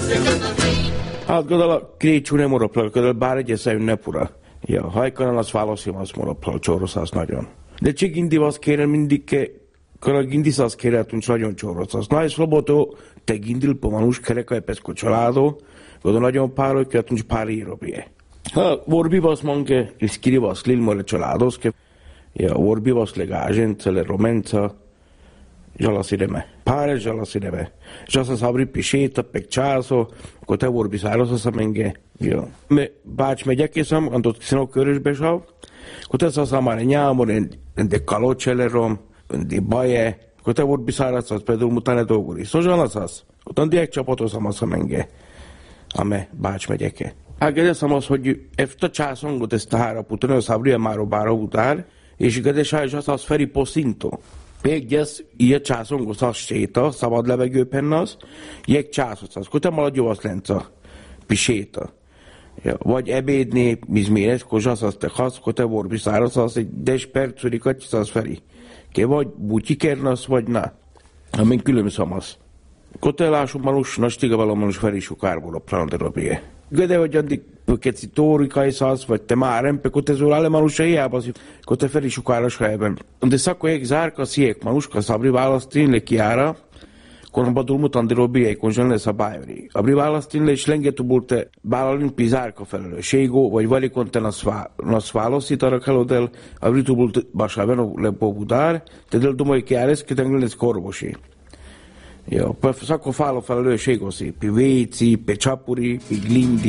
Odgodala Kriču ne mora plakati, bar je se ne pura. Ja, hajkana nas valószínűleg mora plakcsoroszász nagyon. De csak indi vas kérem mindig, kad indi szász kérhetünk nagyon csoroszász. Na, és roboto, te gindil pomanus kereka epesko családo, godo nagyon pár, kérhetünk pár írobie. Ha, vorbi vas manche, iskiri vas lil more családoske, ja, vorbi vas legážence, le romenca, žalasideme. Pare žalasideme. Žasa sabri pišeta, pekcsászó, akkor te vorbi szároszász menge. Ja. Me bács megyekésem, antot kiszínok körösbe sav, akkor te szász már nyámor, de kalócselerom, de baje, akkor te vorbi szároszász, például mutane dolgori. Szózsalaszász, utána diák csapatoszam az a menge, ame bács megyeke. Ágedeszem az, hogy ezt a császongot, ezt a háraputani, az habria máro bára utár, és igazság az az feri poszintó. Véggyesz, ilyen császongot az séta, szabad levegőpen az, jég császot az, kote maladjó az lenca, piséta. Ja, vagy ebédné, mizménes, kozsasz az te hasz, kote vorbi száraz az, egy des percuri kacsisz az feri. Ké vagy butyi kernasz, vagy na, amin külön szamasz. Kote lássuk malus, nastiga valamalus feri sukárból a planderobie. Gede vagy addig keci tórikai száz, vagy te már empe, kote zólale malusa hiába, kote feri sukáras helyben. De szakko egy zárka sziek maluska szabri választén kiára, konomba mutan de robiei konzsön lesz a bájori. Abri választén le is lengetubulte bálalin pizárka felelősségó, vagy valikonten nas válaszítarak helodel, abri tubulte basában le bobudár, te del domai kiáres, ketenglen ez korvosi. Ja, szakko fála felelősségó szépi, véci, pe csapuri, pe glindi,